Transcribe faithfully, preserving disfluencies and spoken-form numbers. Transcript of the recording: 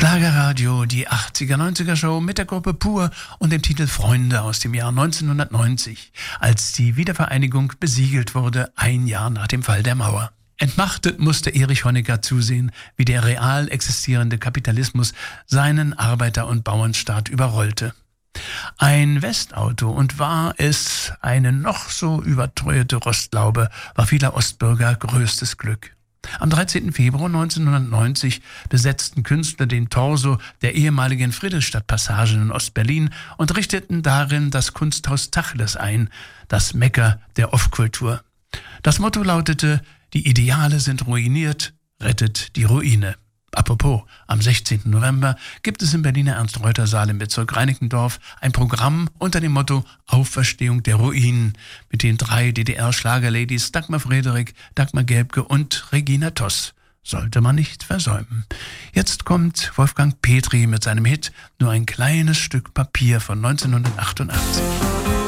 Schlagerradio, die achtziger, neunziger Show mit der Gruppe Pur und dem Titel Freunde aus dem Jahr neunzehnhundertneunzig, als die Wiedervereinigung besiegelt wurde, ein Jahr nach dem Fall der Mauer. Entmachtet musste Erich Honecker zusehen, wie der real existierende Kapitalismus seinen Arbeiter- und Bauernstaat überrollte. Ein Westauto, und war es eine noch so überteuerte Rostlaube, war vieler Ostbürger größtes Glück. Am dreizehnten Februar neunzehnhundertneunzig besetzten Künstler den Torso der ehemaligen Friedrichstadtpassage in Ostberlin und richteten darin das Kunsthaus Tachles ein, das Mekka der Off-Kultur. Das Motto lautete: Die Ideale sind ruiniert, rettet die Ruine. Apropos, am sechzehnten November gibt es im Berliner Ernst-Reuter-Saal im Bezirk Reinickendorf ein Programm unter dem Motto Auferstehung der Ruinen mit den drei D D R-Schlagerladies Dagmar Frederik, Dagmar Gelbke und Regina Toss. Sollte man nicht versäumen. Jetzt kommt Wolfgang Petri mit seinem Hit Nur ein kleines Stück Papier von neunzehnhundertachtundachtzig.